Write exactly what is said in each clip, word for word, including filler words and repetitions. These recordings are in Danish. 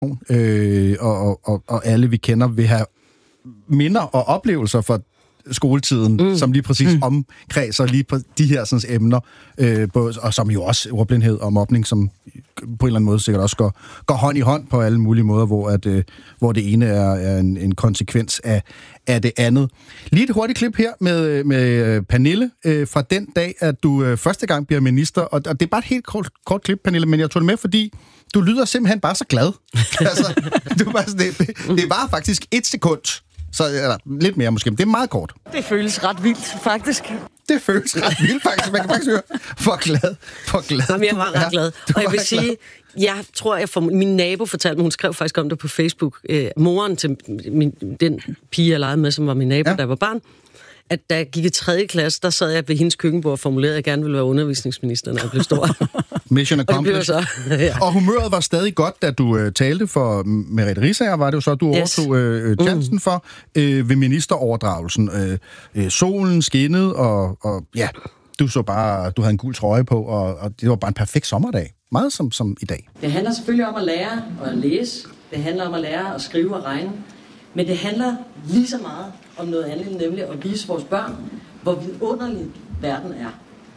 øh, og, og, og alle vi kender vil have minder og oplevelser fra skoletiden, mm. som lige præcis mm. omkredser lige på de her sådan, emner, øh, både, og som jo også ordblindhed og mobning, som på en eller anden måde sikkert også går, går hånd i hånd på alle mulige måder, hvor, at, øh, hvor det ene er, er en, en konsekvens af, af det andet. Lige et hurtigt klip her med, med Pernille øh, fra den dag, at du øh, første gang bliver minister, og, og det er bare et helt kort, kort klip, Pernille, men jeg tog det med, fordi du lyder simpelthen bare så glad. altså, du bare, det, det, det var faktisk et sekund. Så eller, lidt mere måske, men det er meget kort. Det føles ret vildt, faktisk. Det føles ret vildt, faktisk. Man kan faktisk høre, hvor glad, hvor glad Jamen, jeg var ret glad. Og jeg vil sige, glad. jeg tror, jeg får, min nabo fortalte mig, hun skrev faktisk om det på Facebook, øh, moren til min, den pige, jeg legede med, som var min nabo, ja. Da jeg var barn, at da jeg gik i tredje klasse, der sad jeg ved hendes køkkenbord og formulerede, at jeg gerne ville være undervisningsminister, når jeg blev stor. Mission accomplished. Og, så, ja. og humøret var stadig godt, da du øh, talte for Merete Riisager, var det jo så, du yes. overtog øh, chancen mm. for øh, ved ministeroverdragelsen. Øh, øh, solen skinnede, og, og ja, du så bare, du havde en gul trøje på, og, og det var bare en perfekt sommerdag. Meget som, som i dag. Det handler selvfølgelig om at lære at læse. Det handler om at lære at skrive og regne. Men det handler lige så meget om noget andet, nemlig at vise vores børn, hvor vidunderlig verden er.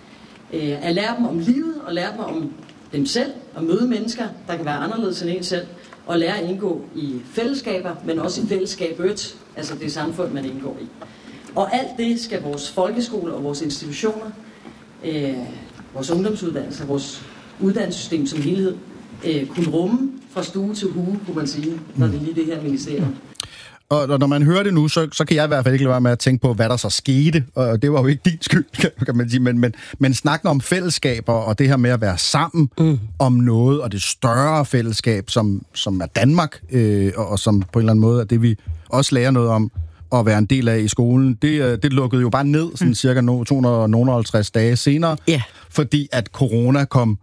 At lære dem om livet, og lære dem om dem selv, og møde mennesker, der kan være anderledes end en selv, og lære at indgå i fællesskaber, men også i fællesskabet, altså det samfund, man indgår i. Og alt det skal vores folkeskole og vores institutioner, øh, vores ungdomsuddannelser, vores uddannelsessystem som helhed, øh, kunne rumme fra stue til hue, kunne man sige, når det er lige det her ministerium. Og når man hører det nu, så, så kan jeg i hvert fald ikke lade være med at tænke på, hvad der så skete. Og det var jo ikke din skyld, kan man sige. Men, men, men snakken om fællesskaber og det her med at være sammen mm. om noget, og det større fællesskab, som, som er Danmark, øh, og, og som på en eller anden måde er det, vi også lærer noget om at være en del af i skolen, det, det lukkede jo bare ned sådan mm. cirka to hundrede og halvtreds dage senere, yeah. fordi at corona kom,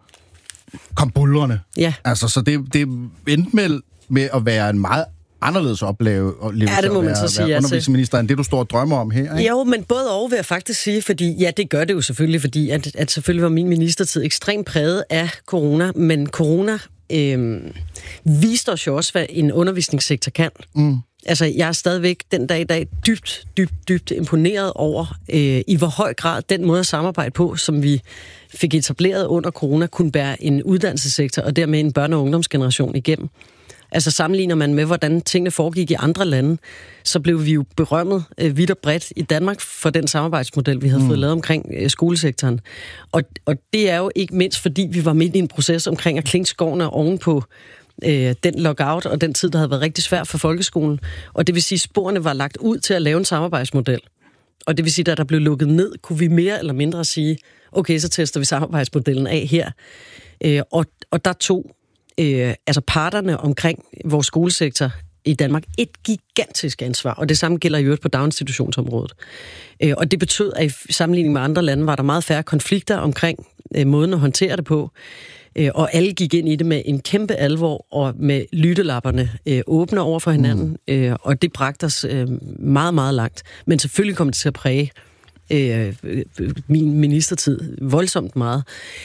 kom buldrende. Yeah. Altså, så det, det endte med, med at være en meget anderledes opleve, oplevelse ja, det må man så sige, undervisningsminister, end det, du står og drømmer om her, ikke? Jo, men både og vil jeg faktisk sige, fordi ja, det gør det jo selvfølgelig, fordi at, at selvfølgelig var min ministertid ekstremt præget af corona, men corona øh, viste os jo også, hvad en undervisningssektor kan. Mm. Altså, jeg er stadigvæk den dag i dag dybt, dybt, dybt imponeret over, øh, i hvor høj grad den måde at samarbejde på, som vi fik etableret under corona, kunne bære en uddannelsessektor, og dermed en børne- og ungdomsgeneration igennem. Altså sammenligner man med, hvordan tingene foregik i andre lande, så blev vi jo berømmet øh, vidt og bredt i Danmark for den samarbejdsmodel, vi havde mm. fået lavet omkring øh, skolesektoren. Og, og det er jo ikke mindst, fordi vi var midt i en proces omkring at klinge skårene ovenpå øh, den lockout og den tid, der havde været rigtig svært for folkeskolen. Og det vil sige, at sporene var lagt ud til at lave en samarbejdsmodel. Og det vil sige, at da der blev lukket ned, kunne vi mere eller mindre sige, okay, så tester vi samarbejdsmodellen af her. Øh, og, og der tog Øh, altså parterne omkring vores skolesektor i Danmark et gigantisk ansvar, og det samme gælder i øvrigt på daginstitutionsområdet. Øh, og det betød, at i sammenligning med andre lande var der meget færre konflikter omkring øh, måden at håndtere det på, øh, og alle gik ind i det med en kæmpe alvor og med lyttelapperne øh, åbne over for hinanden, mm. øh, og det bragte os øh, meget, meget langt. Men selvfølgelig kom det til at præge øh, min ministertid voldsomt meget.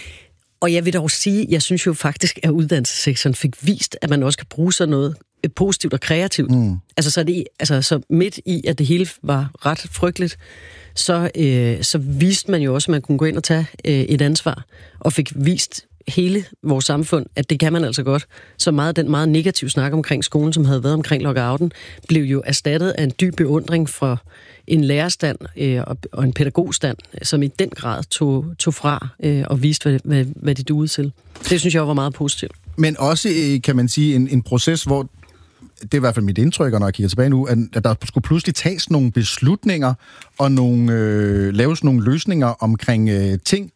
Og jeg vil dog sige, jeg synes jo faktisk, at uddannelsessektoren fik vist, at man også kan bruge sådan noget positivt og kreativt. Mm. Altså, så det, altså så midt i, at det hele var ret frygteligt, så, øh, så viste man jo også, at man kunne gå ind og tage øh, et ansvar, og fik vist hele vores samfund, at det kan man altså godt. Så meget af den meget negative snak omkring skolen, som havde været omkring lockouten, blev jo erstattet af en dyb beundring for en lærerstand øh, og en pædagogstand, som i den grad tog, tog fra øh, og viste, hvad, hvad, hvad de duede til. Det synes jeg var meget positivt. Men også, kan man sige, en, en proces, hvor det er i hvert fald mit indtryk, når jeg kigger tilbage nu, at der skulle pludselig tages nogle beslutninger og nogle, øh, laves nogle løsninger omkring øh, ting,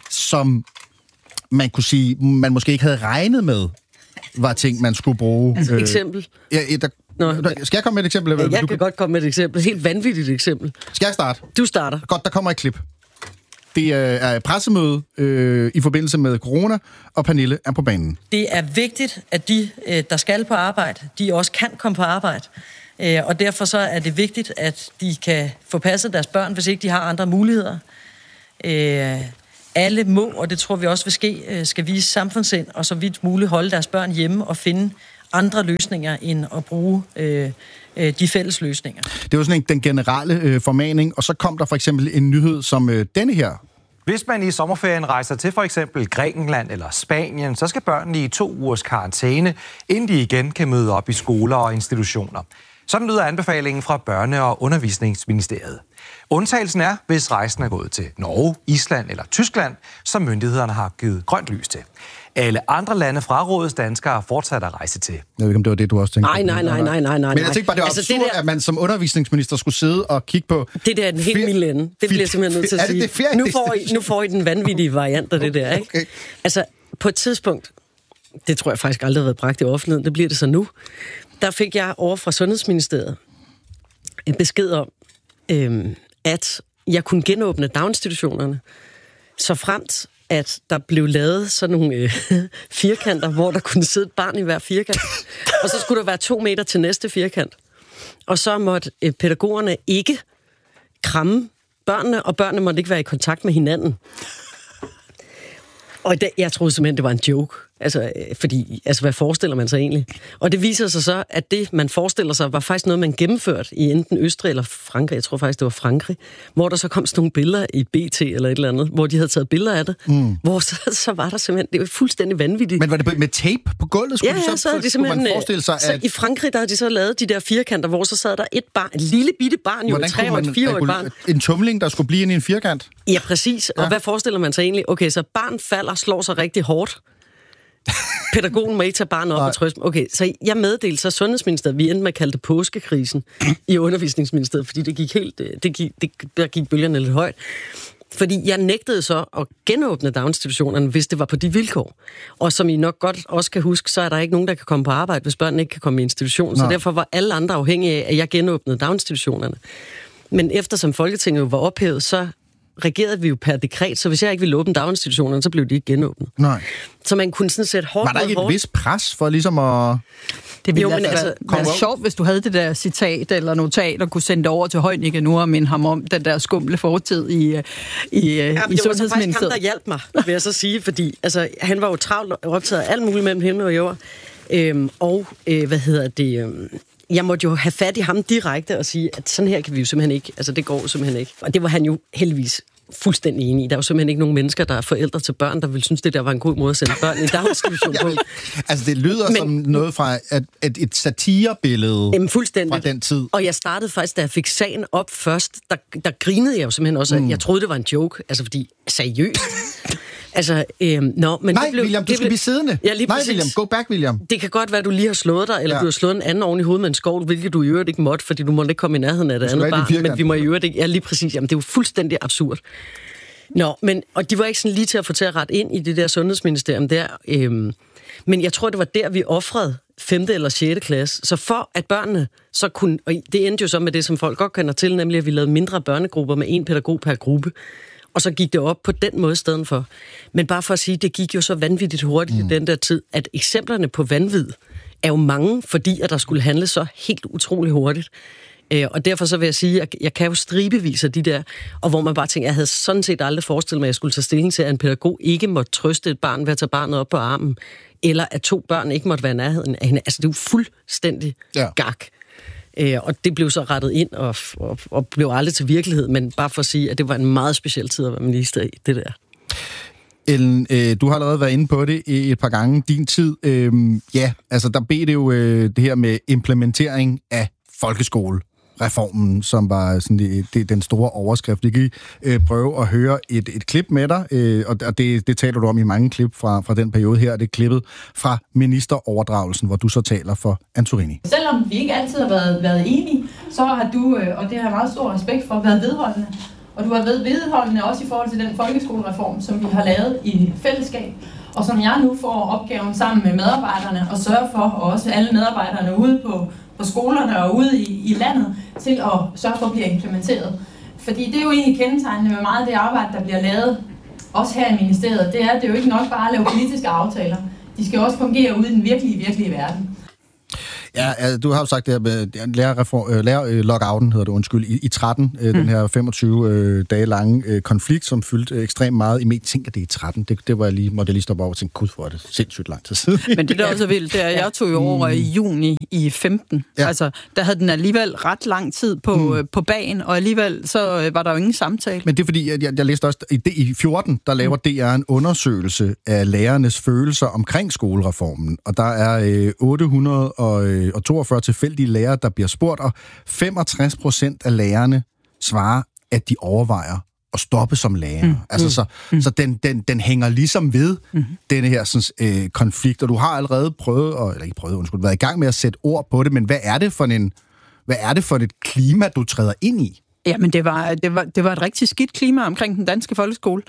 som man kunne sige, man måske ikke havde regnet med, var ting, man skulle bruge. Altså et eksempel? Ja, der, Nå, der, skal jeg komme med et eksempel? Ja, jeg du kan godt komme med et eksempel. Helt vanvittigt eksempel. Skal jeg starte? Du starter. Godt, der kommer et klip. Det er et pressemøde øh, i forbindelse med corona, og Pernille er på banen. Det er vigtigt, at de, der skal på arbejde, de også kan komme på arbejde. Og derfor så er det vigtigt, at de kan få passet deres børn, hvis ikke de har andre muligheder. Alle må, og det tror vi også vil ske, skal vise samfundssind og så vidt muligt holde deres børn hjemme og finde andre løsninger end at bruge øh, øh, de fælles løsninger. Det var sådan en, den generelle øh, formaning, og så kom der for eksempel en nyhed som øh, denne her. Hvis man i sommerferien rejser til for eksempel Grækenland eller Spanien, så skal børnene i to ugers karantæne, inden de igen kan møde op i skoler og institutioner. Sådan lyder anbefalingen fra Børne- og Undervisningsministeriet. Undtagelsen er, hvis rejsen er gået til Norge, Island eller Tyskland, som myndighederne har givet grønt lys til. Alle andre lande frarådes danskere fortsat at rejse til. Jeg ved ikke, om det var det, du også tænkte. Nej, nej, nej, nej, nej, nej. Men jeg tænkte bare, det var altså, absurd, det der, at man som undervisningsminister skulle sidde og kigge på... Det der er den helt milde ende. Det bliver jeg simpelthen nødt til at sige. Det det nu, får I, nu får I den vanvittige variant af det der, ikke? Okay. Altså, på et tidspunkt, det tror jeg faktisk aldrig har været bragt i offentligheden, det bliver det så nu, der fik jeg over fra Sundhedsministeriet en besked om, øhm, at jeg kunne genåbne daginstitutionerne, så fremt at der blev lavet sådan nogle øh, firkanter, hvor der kunne sidde et barn i hver firkant. Og så skulle der være to meter til næste firkant. Og så måtte øh, pædagogerne ikke kramme børnene, og børnene måtte ikke være i kontakt med hinanden. Og det, jeg troede simpelthen, det var en joke. Altså, fordi, altså, hvad forestiller man sig egentlig? Og det viser sig så, at det, man forestiller sig, var faktisk noget, man gennemførte i enten Østrig eller Frankrig. Jeg tror faktisk, det var Frankrig. Hvor der så kom sådan nogle billeder i B T eller et eller andet, hvor de havde taget billeder af det. Mm. Hvor så, så var der simpelthen, det var fuldstændig vanvittigt. Men var det med tape på gulvet? Skulle ja, de så, så havde de simpelthen, man forestille sig, at... så i Frankrig, der havde de så lavet de der firkanter, hvor så sad der et barn, et lille bitte barn, jo et tre- og et fire-årigt barn. En tumling, der skulle blive inde i en firkant? Ja, præcis. Og ja. Hvad forestiller man sig egentlig? Okay, så barn falder, slår sig rigtig hårdt. Pædagogen må ikke tage barnet op og trøste. Okay, så jeg meddelte så Sundhedsministeriet, vi endte med at kalde det påskekrisen i Undervisningsministeriet, fordi det gik helt, det gik, det, der gik bølgerne lidt højt. Fordi jeg nægtede så at genåbne daginstitutionerne, hvis det var på de vilkår. Og som I nok godt også kan huske, så er der ikke nogen, der kan komme på arbejde, hvis børnene ikke kan komme i institutionen. Så derfor var alle andre afhængige af, at jeg genåbnede daginstitutionerne. Men eftersom Folketinget jo var ophævet, så regerede vi jo per dekret, så hvis jeg ikke ville åbne daginstitutionerne, så blev de ikke genåbnet. Nej. Så man kunne sådan sætte hårdt. Var der ikke et vis pres for ligesom at... Det ville jo, altså, altså, være sjovt, hvis du havde det der citat eller notat, og kunne sende det over til Heunicke nu og minde ham om den der skumle fortid i, i, ja, i Sundhedsministeriet. Det var faktisk ham, der hjalp mig, vil jeg så sige, fordi altså, han var jo travlt optaget af alt muligt mellem himmel og jord. Øhm, og, øh, hvad hedder det... Øh, jeg måtte jo have fat i ham direkte og sige, at sådan her kan vi jo simpelthen ikke, altså det går simpelthen ikke. Og det var han jo heldigvis fuldstændig enig i. Der er jo simpelthen ikke nogen mennesker, der er forældre til børn, der vil synes, det der var en god måde at sende børn i daginstitution på. Altså det lyder Men, som noget fra et, et, et satirebillede jamen, fra den tid. Og jeg startede faktisk, da jeg fik sagen op først, der, der grinede jeg jo simpelthen også, mm. jeg troede, det var en joke, altså fordi, seriøst. Altså, øhm, no, men Nej, det blev, William, du det skal blev, blive siddende. Ja, lige Nej, præcis. William, go back, William. Det kan godt være, at du lige har slået dig, eller ja. Du har slået en anden oven i hovedet med en skovl, hvilket du i øvrigt ikke måtte, fordi du måtte ikke komme i nærheden af det andet barn, men vi må i øvrigt ikke. Ja, lige præcis. Jamen, det er jo fuldstændig absurd. Nå, men, og de var ikke sådan lige til at få til at rette ind i det der sundhedsministerium der. Øhm, men jeg tror, det var der, vi offrede femte eller sjette klasse. Så for at børnene så kunne, og det endte jo så med det, som folk godt kender til, nemlig at vi lavede mindre børnegrupper med en pædagog per gruppe. Og så gik det op på den måde i stedet for. Men bare for at sige, det gik jo så vanvittigt hurtigt mm. i den der tid, at eksemplerne på vanvid er jo mange, fordi at der skulle handle så helt utrolig hurtigt. Og derfor så vil jeg sige, at jeg kan jo stribevis af de der, og hvor man bare tænker, jeg havde sådan set aldrig forestillet mig, at jeg skulle tage stilling til, at en pædagog ikke måtte trøste et barn ved at tage barnet op på armen, eller at to børn ikke måtte være i nærheden af hende. Altså det er jo fuldstændig ja. Gak. Og det blev så rettet ind, og, og, og blev aldrig til virkelighed, men bare for at sige, at det var en meget speciel tid at være minister i, det der. Ellen, øh, du har allerede været inde på det et par gange. Din tid, øh, ja, altså der blev det jo øh, det her med implementering af folkeskole. Reformen, som var sådan det, det, den store overskrift. Vi kan øh, prøve at høre et, et klip med dig, øh, og det, det taler du om i mange klip fra, fra den periode her. Det er klippet fra ministeroverdragelsen, hvor du så taler for Antorini. Selvom vi ikke altid har været, været enige, så har du, øh, og det har jeg meget stor respekt for, været vedholdende. Og du har været vedholdende også i forhold til den folkeskolereform, som vi har lavet i fællesskab, og som jeg nu får opgaven sammen med medarbejderne og sørge for, og også alle medarbejderne ude på på skolerne og ude i, i landet, til at sørge for at blive implementeret. Fordi det er jo egentlig kendetegnende med meget af det arbejde, der bliver lavet, også her i ministeriet, det er, at det er jo ikke nok bare at lave politiske aftaler. De skal også fungere ude i den virkelige, virkelige verden. Ja, altså, du har jo sagt det her med lærer, lærer lockouten, hedder det, undskyld, i, i tretten, mm. den her femogtyve øh, dage lange øh, konflikt, som fyldte øh, ekstremt meget. I medier tænker det i tretten, det, det var jeg lige, måtte jeg lige stoppe over og tænke, gud, for det sindssygt lang tid siden. Men det der også er vildt, det er, jeg tog jo over i juni i femten. Ja. Altså, der havde den alligevel ret lang tid på, mm. øh, på bagen, og alligevel så øh, var der jo ingen samtale. Men det er fordi, jeg, jeg læste også, i, i fjorten, der laver mm. D R en undersøgelse af lærernes følelser omkring skolereformen, og der er øh, otte hundrede og toogfyrre tilfældige lærere, der bliver spurgt, og femogtres procent af lærerne svarer, at de overvejer at stoppe som lærer. Mm. Altså, så, mm. så den, den, den hænger ligesom ved mm. denne her sådan, øh, konflikt, og du har allerede prøvet, og, eller ikke prøvet, undskyld, været i gang med at sætte ord på det, men hvad er det for en, hvad er det for et klima, du træder ind i? Ja, men det var, det, var, det var et rigtig skidt klima omkring den danske folkeskole.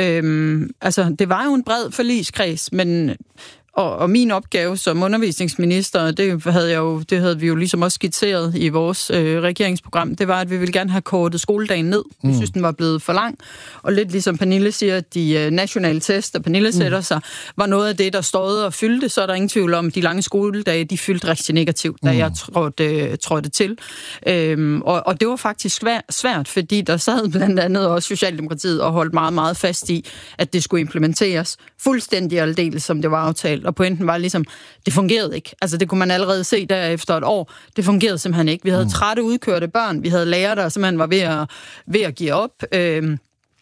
Øhm, altså, det var jo en bred forligskreds, men... Og, og min opgave som undervisningsminister, det havde, jeg jo, det havde vi jo ligesom også skitseret i vores øh, regeringsprogram, det var, at vi ville gerne have kortet skoledagen ned. Vi mm. synes, den var blevet for lang. Og lidt ligesom Pernille siger, at de øh, nationale test, der Pernille sætter mm. sig, var noget af det, der stod og fyldte. Så er der ingen tvivl om, at de lange skoledage, de fyldte rigtig negativt, da mm. jeg trådte, øh, trådte til. Øhm, og, og det var faktisk svært, svært, fordi der sad blandt andet også Socialdemokratiet og holdt meget, meget fast i, at det skulle implementeres fuldstændig aldeles, som det var aftalt. Og pointen var ligesom, det fungerede ikke. Altså, det kunne man allerede se der efter et år. Det fungerede simpelthen ikke. Vi havde trætte, udkørte børn. Vi havde lærere, der simpelthen var ved at, ved at give op. Øhm,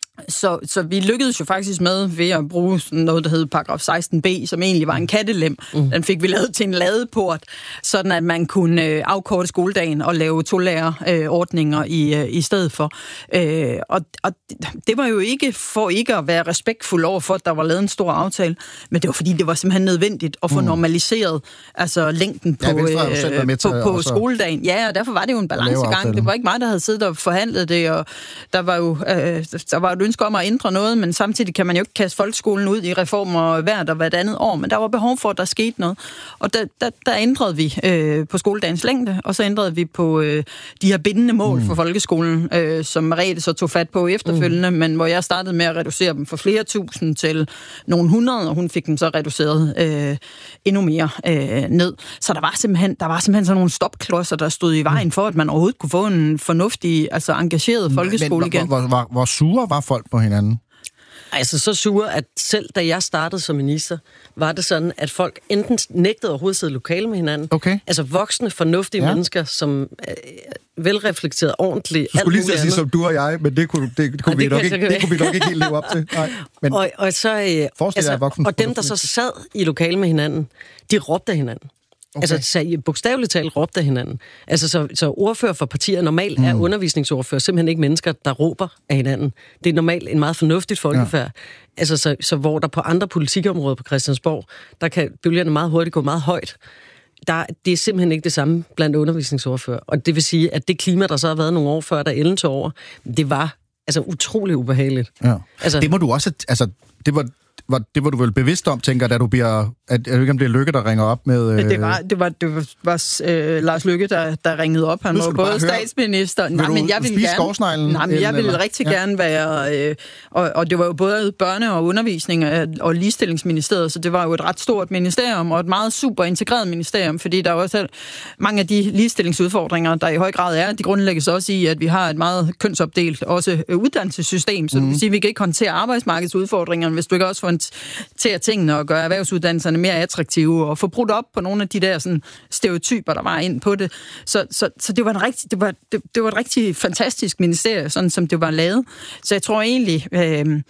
Så, så vi lykkedes jo faktisk med ved at bruge sådan noget, der hed paragraf seksten b, som egentlig var en kattelem. Mm. Den fik vi lavet til en ladeport, sådan at man kunne øh, afkorte skoledagen og lave tolærerordninger øh, i, øh, i stedet for. Øh, og, og det var jo ikke for ikke at være respektfuld over for, at der var lavet en stor aftale, men det var fordi, det var simpelthen nødvendigt at få mm. normaliseret altså længden på, ja, øh, på, på skoledagen. Ja, og derfor var det jo en balancegang. Det var ikke mig, der havde siddet og forhandlet det, og der var jo øh, der var jo ønske om at ændre noget, men samtidig kan man jo ikke kaste folkeskolen ud i reformer hvert og hvert andet år, men der var behov for, at der skete noget. Og der, der, der ændrede vi øh, på skoledagens længde, og så ændrede vi på øh, de her bindende mål mm. for folkeskolen, øh, som Merete så tog fat på efterfølgende, mm. men hvor jeg startede med at reducere dem fra flere tusind til nogle hundrede, og hun fik dem så reduceret øh, endnu mere øh, ned. Så der var simpelthen, der var simpelthen sådan nogle stopklodser, der stod i vejen for, at man overhovedet kunne få en fornuftig, altså engageret folkeskole men, igen. Hvor, hvor, hvor, hvor sure var folk på hinanden? Altså så sure, at selv da jeg startede som minister, var det sådan, at folk enten nægtede overhovedet sidde lokale med hinanden. Okay. Altså voksne, fornuftige ja. mennesker, som er velreflekteret ordentligt. Du skulle lige så sige som du og jeg, men det kunne, det, det kunne, Nej, vi, det nok ikke, det kunne vi nok ikke helt leve op til. Nej, men og, og, så, øh, altså, og dem, der så sad i lokale med hinanden, de råbte af hinanden. Okay. Altså bogstaveligt talt råbte af hinanden. Altså så, så ordfører for partier normalt mm. er undervisningsordfører simpelthen ikke mennesker, der råber af hinanden. Det er normalt en meget fornuftigt folkefærd. Ja. Altså så, så hvor der på andre politikområder på Christiansborg, der kan bølgerne meget hurtigt gå meget højt. Der, det er simpelthen ikke det samme blandt undervisningsordfører. Og det vil sige, at det klima, der så har været nogle år før, der Ellen tog over, det var altså utrolig ubehageligt. Ja. Altså, det må du også, altså det var Var, det var du vel bevidst om, tænker da du bliver... At, jeg ved ikke, om det er Lykke, der ringer op med... Øh... Det var, det var, det var, var øh, Lars Lykke, der, der ringede op. Han var både statsminister... Nej, men jeg ville gerne... Nej, men jeg ville eller? rigtig ja. gerne være... Øh, og, og det var jo både børne- og undervisning og, og ligestillingsministeriet, så det var jo et ret stort ministerium, og et meget super integreret ministerium, fordi der er også mange af de ligestillingsudfordringer, der i høj grad er, de grundlægges også i, at vi har et meget kønsopdelt også uddannelsessystem, så mm. det vil sige, at vi kan ikke håndtere arbejdsmarkedsudfordringerne, hvis du ikke også får til at tingene og gøre erhvervsuddannelserne mere attraktive og få brudt op på nogle af de der sådan, stereotyper, der var ind på det. Så, så, så det, var en rigtig, det, var, det, det var et rigtig fantastisk ministerie, sådan som det var lavet. Så jeg tror egentlig, øh,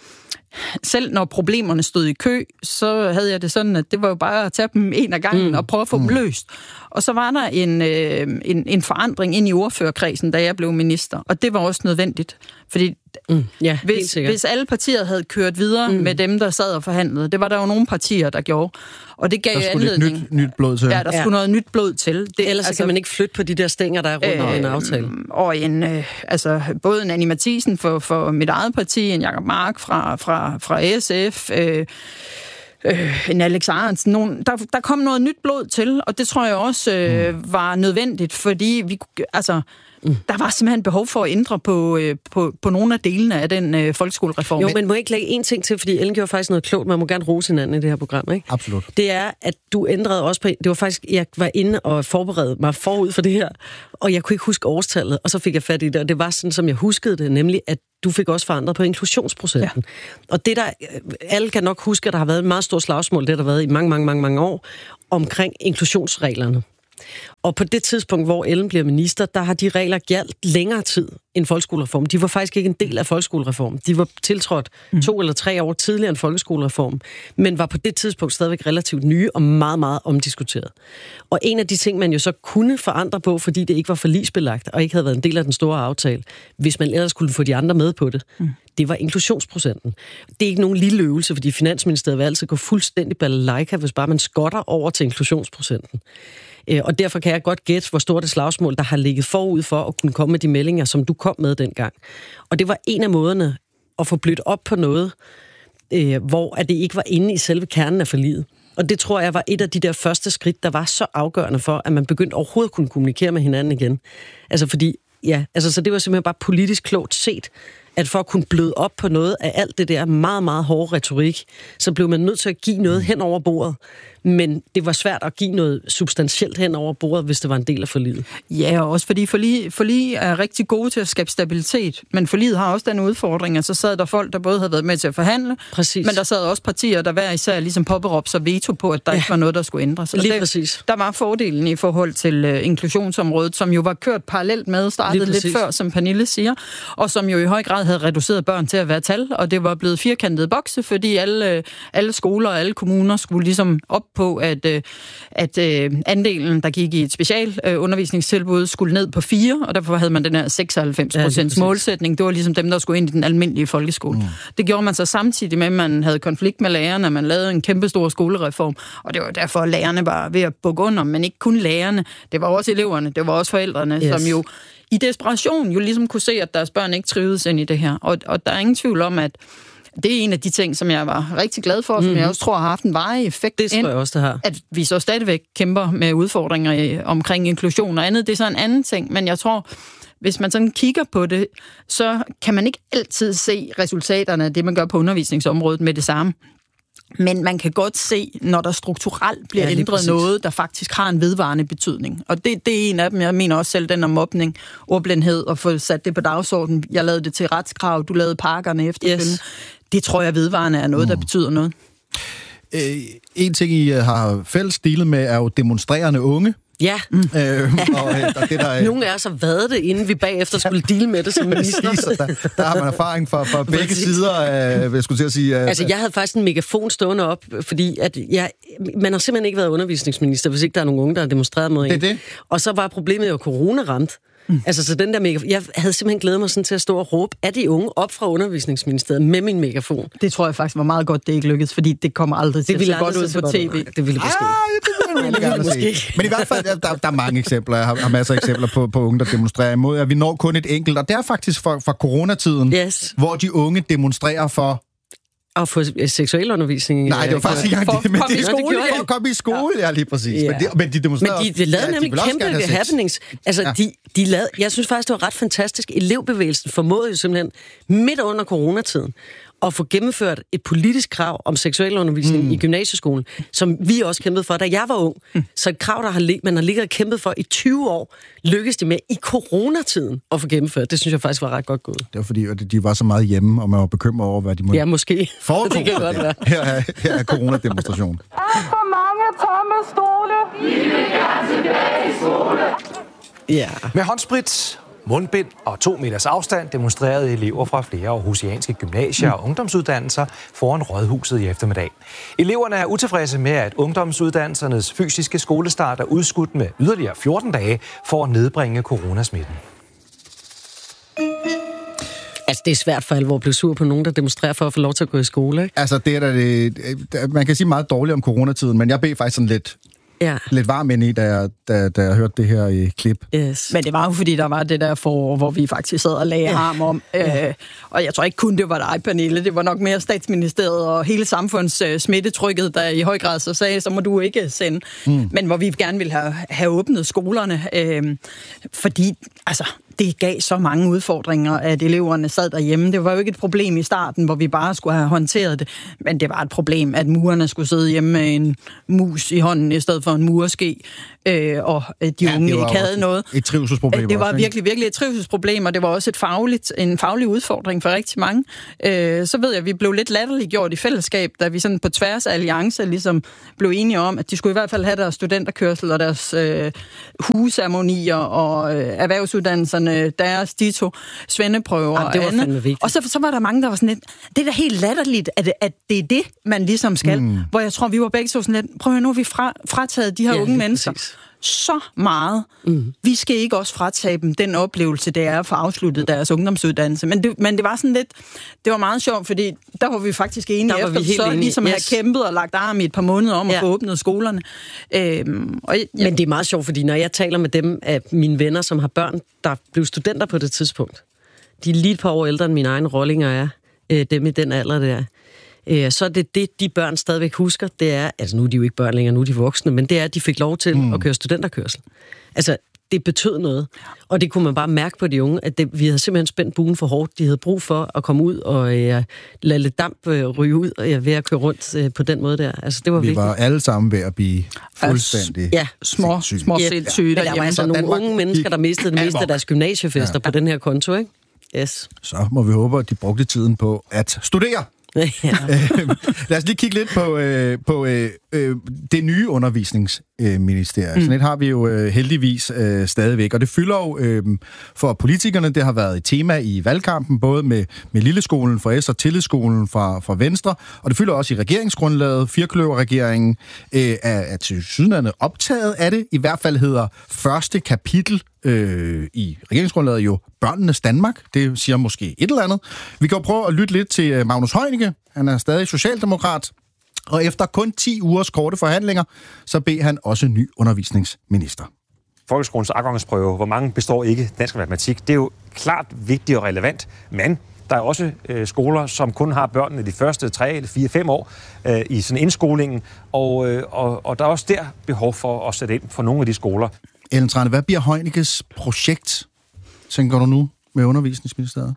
selv når problemerne stod i kø, så havde jeg det sådan, at det var jo bare at tage dem en af gangen mm. og prøve at få mm. dem løst. Og så var der en, øh, en, en forandring ind i ordførerkredsen, da jeg blev minister, og det var også nødvendigt. Fordi mm. ja, hvis, hvis alle partier havde kørt videre mm. med dem, der sad og forhandlede, det var der jo nogle partier, der gjorde. Og det gav der skulle anledning. Nyt, nyt blod til. Ja, der ja. skulle noget nyt blod til. Det, Ellers altså, kan man ikke flytte på de der stænger, der er rundt om øh, en aftale. Og en, øh, altså, både en Annie Matthiesen for, for mit eget parti, en Jacob Mark fra, fra, fra S F, øh, øh, en Alex Ahrendtsen. Nogen, der, der kom noget nyt blod til, og det tror jeg også øh, mm. var nødvendigt, fordi vi, altså, mm. der var simpelthen behov for at ændre på, øh, på, på nogle af delene af den øh, folkeskolereform. Jo, men må jeg ikke lægge en ting til, fordi Ellen gjorde faktisk noget klogt, man må gerne rose hinanden i det her program, ikke? Absolut. Det er, at du ændrede også på, det var faktisk, jeg var inde og forberedte mig forud for det her, og jeg kunne ikke huske årstallet, og så fik jeg fat i det, og det var sådan, som jeg huskede det, nemlig at du fik også forandret på inklusionsprocenten. Ja. Og det der, alle kan nok huske, at der har været et meget stort slagsmål, det der har været i mange, mange, mange, mange år, omkring inklusionsreglerne. Og på det tidspunkt, hvor Ellen bliver minister, der har de regler gjaldt længere tid end folkeskolereformen. De var faktisk ikke en del af folkeskolereformen. De var tiltrådt mm. to eller tre år tidligere end folkeskolereformen, men var på det tidspunkt stadigvæk relativt nye og meget, meget omdiskuteret. Og en af de ting, man jo så kunne forandre på, fordi det ikke var forligsbelagt og ikke havde været en del af den store aftale, hvis man ellers kunne få de andre med på det, mm. det var inklusionsprocenten. Det er ikke nogen lille øvelse, fordi Finansministeriet vil altid gå fuldstændig balalaika, hvis bare man skotter over til inklusionsprocenten. Og derfor kan jeg godt gætte, hvor stort det slagsmål, der har ligget forud for at kunne komme med de meldinger, som du kom med dengang. Og det var en af måderne at få blødt op på noget, øh, hvor at det ikke var inde i selve kernen af forliget. Og det tror jeg var et af de der første skridt, der var så afgørende for, at man begyndte overhovedet at kunne kommunikere med hinanden igen. Altså fordi, ja, altså så det var simpelthen bare politisk klogt set, at for at kunne bløde op på noget af alt det der meget, meget hårde retorik, så blev man nødt til at give noget hen over bordet. Men det var svært at give noget substantielt hen over bordet, hvis det var en del af forliget. Ja, og også fordi forlig, forlig er rigtig gode til at skabe stabilitet, men forliget har også den udfordring, at så sad der folk, der både havde været med til at forhandle, præcis. Men der sad også partier, der hver især ligesom påberåbte sig veto på, at der ja. ikke var noget, der skulle ændres. Lige det, præcis. Der var fordelen i forhold til uh, inklusionsområdet, som jo var kørt parallelt med, startede lidt før, som Pernille siger, og som jo i høj grad havde reduceret børn til at være tal, og det var blevet firkantede bokse, fordi alle, alle skoler og alle kommuner skulle ligesom op på, at, at andelen, der gik i et specialundervisningstilbud, skulle ned på fire, og derfor havde man den her seksoghalvfems procent ja, målsætning. Det var ligesom dem, der skulle ind i den almindelige folkeskole. Mm. Det gjorde man så samtidig med, at man havde konflikt med lærerne, man lavede en kæmpe stor skolereform, og det var derfor, at lærerne var ved at bukke under, men ikke kun lærerne, det var også eleverne, det var også forældrene, yes. som jo i desperation jo ligesom kunne se, at deres børn ikke trivedes ind i det her. Og, og der er ingen tvivl om, at det er en af de ting, som jeg var rigtig glad for, mm-hmm. som jeg også tror har haft en varig effekt. Det tror jeg også, det har. At vi så stadigvæk kæmper med udfordringer i, omkring inklusion og andet. Det er så en anden ting, men jeg tror, hvis man sådan kigger på det, så kan man ikke altid se resultaterne af det, man gør på undervisningsområdet med det samme. Men man kan godt se, når der strukturelt bliver ja, ændret præcis. noget, der faktisk har en vedvarende betydning. Og det, det er en af dem. Jeg mener også selv den om mobning, ordblindhed, og få sat det på dagsordenen. Jeg lavede det til retskrav, du lavede pakkerne efterfølgende. Yes. Det tror jeg vedvarende er noget, der betyder noget. Øh, en ting, I har fælles dealet med, er jo demonstrerende unge. Ja. Mm. Øh, og, og det, der, Nogle af os har været det, inden vi bagefter skulle deale med det som minister. der, der har man erfaring fra, fra begge sider af, jeg skulle til at sige... Altså, jeg havde faktisk en megafon stående op, fordi at jeg, man har simpelthen ikke været undervisningsminister, hvis ikke der er nogen unge, der har demonstreret mod en. Det er det. Og så var problemet jo, at corona ramte. Mm. Altså, så den der megafon... Jeg havde simpelthen glædet mig sådan til at stå og råbe af de unge op fra undervisningsministeriet med min megafon. Det tror jeg faktisk var meget godt, det ikke lykkedes, fordi det kommer aldrig til at se godt ud på tv. Det ville måske ah, det ville måske. Men i hvert fald, der, der er mange eksempler. Jeg har, har masser af eksempler på, på unge, der demonstrerer imod, at vi når kun et enkelt. Og det er faktisk fra, fra coronatiden, yes. hvor de unge demonstrerer for... Og få seksualundervisning. Nej, det var faktisk ikke engang det, men det, det, skole, det for at komme i skole, ja, ja lige præcis. Ja. Men, de, men de demonstrerede... Men de, de lavede ja, nemlig de kæmpe happenings. Altså, ja. de, de lavede... Jeg synes faktisk, det var ret fantastisk. Elevbevægelsen formåede jo simpelthen midt under coronatiden at få gennemført et politisk krav om seksualundervisning mm. i gymnasieskolen, som vi også kæmpede for, da jeg var ung. Mm. Så et krav, der har lig, man har ligget og kæmpet for i tyve år, lykkedes det med i coronatiden at få gennemført. Det synes jeg faktisk var ret godt gået. Det var fordi, at de var så meget hjemme, og man var bekymret over, hvad de måtte... Ja, måske. Foregå. Det kan godt være. Her er, her er coronademonstration. Alt for mange tomme stole. Vi vil gerne tilbage i skole. Ja. Med håndsprit, mundbind og to meters afstand demonstrerede elever fra flere aarhusianske gymnasier og ungdomsuddannelser foran Rådhuset i eftermiddag. Eleverne er utilfredse med, at ungdomsuddannelsernes fysiske skolestart er udskudt med yderligere fjorten dage for at nedbringe coronasmitten. Altså, det er svært for alvor at blive sur på nogen, der demonstrerer for at få lov til at gå i skole, ikke? Altså, det er da det... Man kan sige meget dårligt om coronatiden, men jeg beder faktisk sådan lidt ja. lidt varm ind i, da jeg, da, da jeg hørte det her i klip. Yes. Men det var jo fordi, der var det der forår, hvor vi faktisk sad og lagde ja. arm om. Ja. Øh, og jeg tror ikke kun, det var dig, Pernille. Det var nok mere Statsministeriet og hele samfunds øh, smittetrykket, der i høj grad så sagde, så må du ikke sende. Mm. Men hvor vi gerne ville have, have åbnet skolerne. Øh, fordi, altså... det gav så mange udfordringer, at eleverne sad derhjemme. Det var jo ikke et problem i starten, hvor vi bare skulle have håndteret det, men det var et problem, at murerne skulle sidde hjemme med en mus i hånden, i stedet for en murske, øh, og de ja, unge ikke havde noget. Et trivselsproblem. Det var også, virkelig, virkelig et trivselsproblem, og det var også et fagligt, en faglig udfordring for rigtig mange. Øh, så ved jeg, at vi blev lidt latterliggjort i fællesskab, da vi sådan på tværs af alliancer ligesom blev enige om, at de skulle i hvert fald have deres studenterkørsel og deres øh, husceremonier og øh, erhvervsuddannelserne, deres dito, svendeprøver ja, det og andet. Og så, så var der mange, der var sådan lidt, det er da helt latterligt, at, at det er det, man ligesom skal. Mm. Hvor jeg tror, vi var begge så sådan lidt, prøv at høre, nu har vi fra, frataget de her ja, unge mennesker præcis. så meget. Mm. Vi skal ikke også fratage dem den oplevelse, det er at få afsluttet deres ungdomsuddannelse. Men det, men det var sådan lidt, det var meget sjovt, fordi der var vi faktisk enige der efter, så enige. ligesom yes. have kæmpet og lagt arm i et par måneder om ja. at få åbnet skolerne. Øhm, og, ja. Men det er meget sjovt, fordi når jeg taler med dem af mine venner, som har børn, der blev studenter på det tidspunkt, de er lige et par år ældre end mine egne rollinger er, øh, dem i den alder der, øh, så er det det, de børn stadigvæk husker, det er, altså nu er de jo ikke børn længere, nu er de voksne, men det er, at de fik lov til mm. at køre studenterkørsel. Altså, det betød noget. Og det kunne man bare mærke på de unge, at det, vi havde simpelthen spændt buen for hårdt. De havde brug for at komme ud og øh, lade lidt damp øh, ryge ud og øh, ved at køre rundt øh, på den måde der. Altså, det var vi vigtigt. var alle sammen ved at blive fuldstændig ja. små, små ja. sindssyge. Men der var altså nogle unge mennesker, der mistede det meste af deres gymnasiefester ja. på den her konto, ikke? Yes. Så må vi håbe, at de brugte tiden på at studere. Ja. Lad os lige kigge lidt på, øh, på øh, øh, det nye undervisningsministerium. Mm. Sådan et har vi jo øh, heldigvis øh, stadigvæk, og det fylder jo øh, for politikerne. Det har været et tema i valgkampen, både med, med Lilleskolen fra S og Tillidsskolen fra, fra Venstre, og det fylder også i regeringsgrundlaget. Firkløverregeringen øh, er, er til sydlandet optaget af det. I hvert fald hedder første kapitel Øh, i regeringsgrundlaget jo Børnenes Danmark. Det siger måske et eller andet. Vi kan jo prøve at lytte lidt til Magnus Heunicke. Han er stadig socialdemokrat. Og efter kun ti ugers korte forhandlinger, så beder han også ny undervisningsminister. Folkeskolens afgangsprøve, hvor mange består ikke dansk og matematik, det er jo klart vigtigt og relevant, men der er også øh, skoler, som kun har børnene de første tre, eller fire, fem år øh, i sådan indskolingen, og, øh, og, og der er også der behov for at sætte ind for nogle af de skoler. Ellen Trane, hvad bliver Heunickes projekt, tænker du nu, med undervisningsministeriet?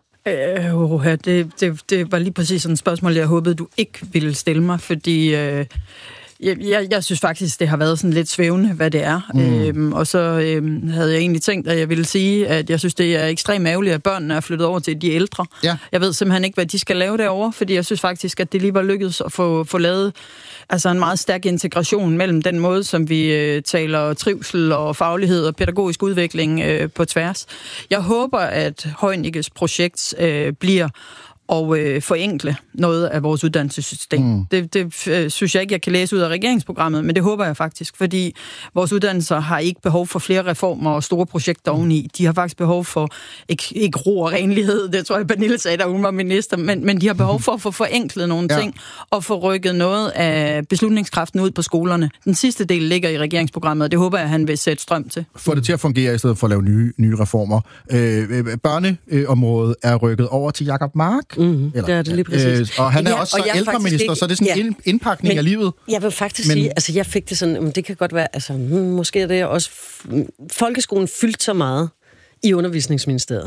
Øh, det, det, det var lige præcis sådan et spørgsmål, jeg håbede, du ikke ville stille mig, fordi øh, jeg, jeg, jeg synes faktisk, det har været sådan lidt svævende, hvad det er. Mm. Øhm, og så øhm, havde jeg egentlig tænkt, at jeg ville sige, at jeg synes, det er ekstremt ærgerligt, at børnene er flyttet over til de ældre. Ja. Jeg ved simpelthen ikke, hvad de skal lave derovre, fordi jeg synes faktisk, at det lige var lykkedes at få, få lavet altså en meget stærk integration mellem den måde, som vi øh, taler trivsel og faglighed og pædagogisk udvikling øh, på tværs. Jeg håber, at Heunickes projekt øh, bliver og øh, forenkle noget af vores uddannelsessystem. Mm. Det, det øh, synes jeg ikke, jeg kan læse ud af regeringsprogrammet, men det håber jeg faktisk, fordi vores uddannelser har ikke behov for flere reformer og store projekter oveni. De har faktisk behov for, ikke, ikke ro og renlighed, det tror jeg, Pernille sagde, da hun var minister, men, men de har behov for at få forenklet nogle ja. ting og få rykket noget af beslutningskraften ud på skolerne. Den sidste del ligger i regeringsprogrammet, og det håber jeg, han vil sætte strøm til. Få det til at fungere i stedet for at lave nye, nye reformer. Øh, børneområdet er rykket over til Jacob Mark. Mm-hmm. Eller, det er det lige præcis. Øh, og han er ja, også så ældreminister, ikke, så det er sådan en ja, indpakning men, af livet. Jeg vil faktisk men, sige, altså jeg fik det sådan, det kan godt være, altså hmm, måske er det også, folkeskolen fyldte så meget i undervisningsministeriet,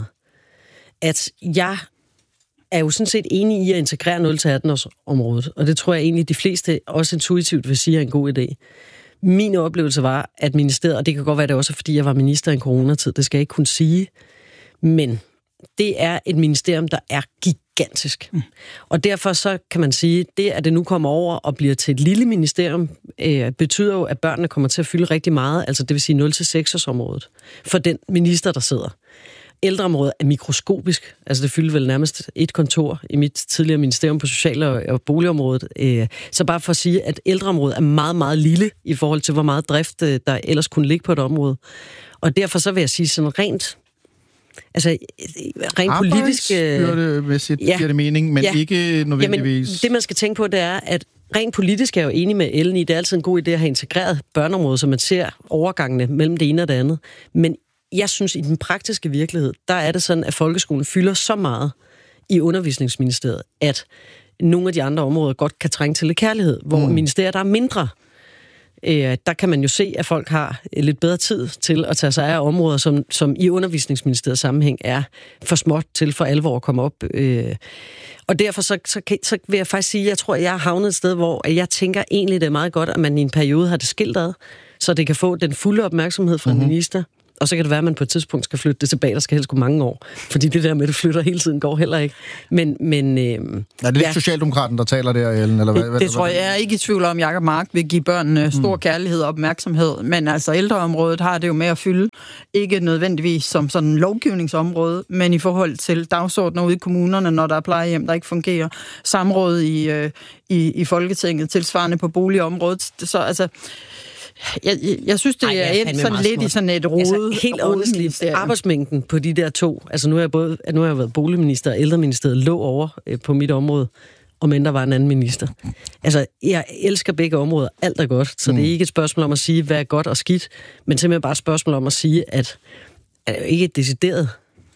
at jeg er jo sådan set enig i at integrere nul til atten års området, og det tror jeg egentlig, de fleste også intuitivt vil sige er en god idé. Min oplevelse var, at ministeriet, og det kan godt være det også, fordi jeg var minister i en coronatid, det skal jeg ikke kunne sige, men det er et ministerium, der er gigantisk. Mm. Og derfor så kan man sige, det at det nu kommer over og bliver til et lille ministerium, øh, betyder jo, at børnene kommer til at fylde rigtig meget, altså det vil sige nul til seks års området, for den minister, der sidder. Ældreområdet er mikroskopisk, altså det fylder vel nærmest et kontor i mit tidligere ministerium på social- og boligområdet. Øh, så bare for at sige, at ældreområdet er meget, meget lille i forhold til, hvor meget drift der ellers kunne ligge på et område. Og derfor så vil jeg sige sådan rent Altså, rent politisk... Arbejdsmæssigt ja, giver det mening, men ja, ikke nødvendigvis... Jamen, det, man skal tænke på, det er, at rent politisk er jeg jo enig med Ellen i, det er altid en god idé at have integreret børneområdet, så man ser overgangene mellem det ene og det andet. Men jeg synes, i den praktiske virkelighed, der er det sådan, at folkeskolen fylder så meget i undervisningsministeriet, at nogle af de andre områder godt kan trænge til lidt kærlighed, hvor mm. ministerier, der er mindre. Øh, der kan man jo se, at folk har lidt bedre tid til at tage sig af områder, som, som i undervisningsministeriets sammenhæng er for småt til for alvor at komme op. Øh, og derfor så, så, så vil jeg faktisk sige, at jeg tror, at jeg har havnet et sted, hvor jeg tænker egentlig, det er meget godt, at man i en periode har det skilt ad, så det kan få den fulde opmærksomhed fra mm-hmm. en minister. Og så kan det være, at man på et tidspunkt skal flytte det tilbage. Der skal helst gå mange år. Fordi det der med, at det flytter hele tiden, går heller ikke. Men, men, øh, er det lidt ja. Socialdemokraten, der taler der, Ellen? Eller hvad, det hvad, det tror jeg, jeg er ikke i tvivl om, Jacob Mark vil give børnene stor mm. kærlighed og opmærksomhed. Men altså ældreområdet har det jo med at fylde. Ikke nødvendigvis som sådan en lovgivningsområde, men i forhold til dagsordner ude i kommunerne, når der er plejehjem, der ikke fungerer. Samråd i, øh, i, i Folketinget, tilsvarende på boligområdet. Så altså... Jeg, jeg, jeg synes, det Ej, er et, sådan lidt i sådan et rode. Altså, helt ordentligt. Arbejdsmængden på de der to, altså nu har jeg, både, nu har jeg været boligminister og ældreministeriet lå over øh, på mit område, og men der var en anden minister. Altså, jeg elsker begge områder. Alt er godt, så mm. det er ikke et spørgsmål om at sige, hvad er godt og skidt, men simpelthen bare et spørgsmål om at sige, at, at det er ikke et decideret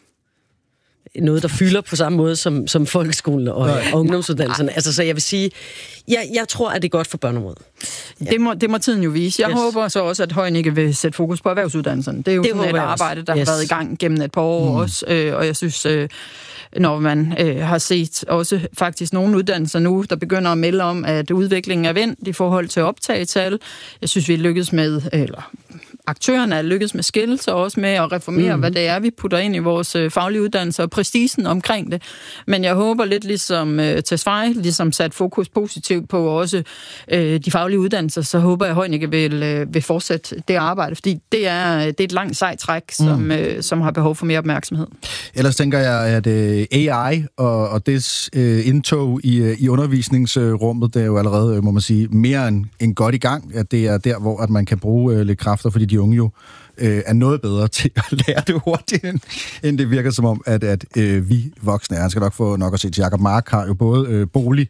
noget, der fylder på samme måde som, som folkeskolen og, og ungdomsuddannelserne. Altså, så jeg vil sige, jeg, jeg tror, at det er godt for børneområdet. Ja. Det, må, det må tiden jo vise. Jeg yes. håber så også, at Heunicke vil sætte fokus på erhvervsuddannelserne. Det er jo det sådan et arbejde, der yes. har været i gang gennem et par år mm. også, øh, og jeg synes, øh, når man øh, har set også faktisk nogle uddannelser nu, der begynder at melde om, at udviklingen er vendt i forhold til optagetal. Jeg synes, vi er lykkedes med, eller aktørerne er lykkedes med skillelse, og også med at reformere, mm-hmm. hvad det er, vi putter ind i vores øh, faglige uddannelser og præstisen omkring det. Men jeg håber lidt ligesom øh, Tesfaye, ligesom sat fokus positivt på også øh, de faglige uddannelser, så håber jeg, at Heunicke vil, øh, vil fortsætte det arbejde, fordi det er, det er et langt sejt træk, som, mm. øh, som har behov for mere opmærksomhed. Ellers tænker jeg, at øh, A I og, og dets øh, indtog i, øh, i undervisningsrummet, det er jo allerede, må man sige, mere end, end godt i gang, at det er der, hvor at man kan bruge øh, lidt kræfter, fordi de unge jo øh, er noget bedre til at lære det hurtigt, end, end det virker som om, at, at øh, vi voksne er. Han skal nok få nok at se til. Jacob Mark har jo både øh, bolig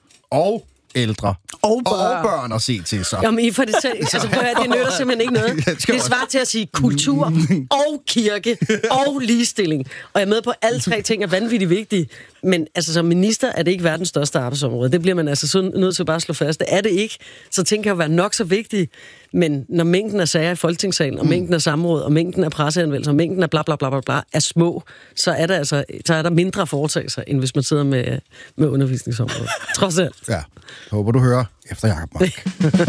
og ældre og børn, og børn at se til sig. Jamen, I får det til, altså, prøv at høre, det nytter simpelthen ikke noget. Det er svært til at sige kultur og kirke og ligestilling. Og jeg er med på, at alle tre ting er vanvittigt vigtige. Men altså, som minister er det ikke verdens største arbejdsområde. Det bliver man altså så nødt til at bare slå fast. Det er det ikke. Så ting kan jo være nok så vigtige. Men når mængden af sager i Folketingssalen, og mængden af samråd, og mængden af presseanmeldelser, og mængden af bla bla bla bla bla er små, så er der altså så er der mindre foretagelser, end hvis man sidder med, med undervisningsområdet. Trods alt. Ja. Håber du hører efter Jacob Mark.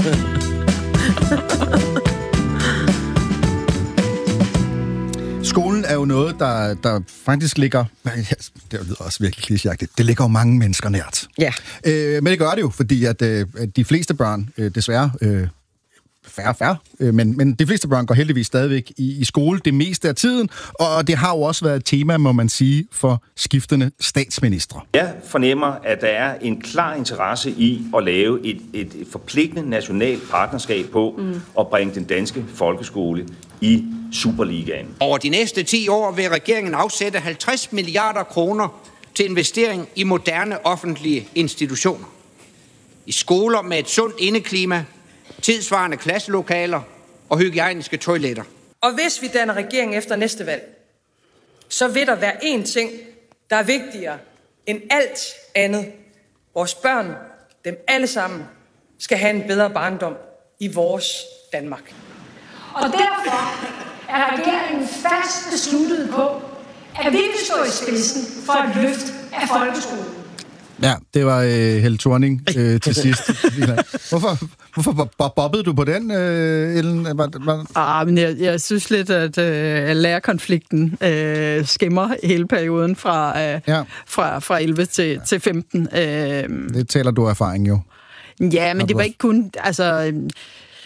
Skolen er jo noget, der, der faktisk ligger... Det lyder også virkelig klichéagtigt. Det ligger jo mange mennesker nært. Ja. Øh, men det gør det jo, fordi at, øh, at de fleste børn, øh, desværre... Øh, færre, færre, øh, men, men de fleste børn går heldigvis stadigvæk i, i skole det meste af tiden, og det har jo også været et tema, må man sige, for skiftende statsministre. Jeg fornemmer, at der er en klar interesse i at lave et, et forpligtende nationalt partnerskab på mm. at bringe den danske folkeskole i Superligaen. Over de næste ti år vil regeringen afsætte halvtreds milliarder kroner til investering i moderne offentlige institutioner. I skoler med et sundt indeklima, tidsvarende klasselokaler og hygiejniske toiletter. Og hvis vi danner regering efter næste valg, så vil der være én ting, der er vigtigere end alt andet. Vores børn, dem alle sammen, skal have en bedre barndom i vores Danmark. Og derfor er regeringen fast besluttet på, at vi vil stå i spidsen for et løft af folkeskolen. Ja, det var øh, Helle Thorning øh, til sidst. Hvorfor, hvorfor bobbede du på den, øh, Ellen? Var, var... Ah, men jeg, jeg synes lidt, at øh, lærerkonflikten øh, skimmer hele perioden fra, øh, ja. fra, fra elleve til, ja. til femten. Øh, det taler du af erfaring jo. Ja, men det var ikke kun... Altså,